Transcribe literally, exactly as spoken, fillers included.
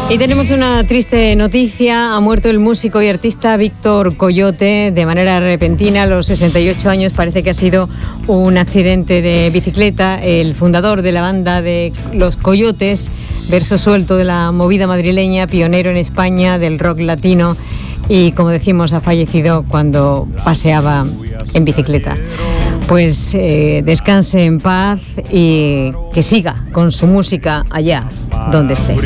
Y tenemos una triste noticia. Ha muerto el músico y artista Víctor Coyote de manera repentina a los sesenta y ocho años. Parece que ha sido un accidente de bicicleta. El fundador de la banda de Los Coyotes, verso suelto de la movida madrileña, pionero en España del rock latino, y como decimos, ha fallecido cuando paseaba en bicicleta. Pues eh, descanse en paz y que siga con su música allá donde esté.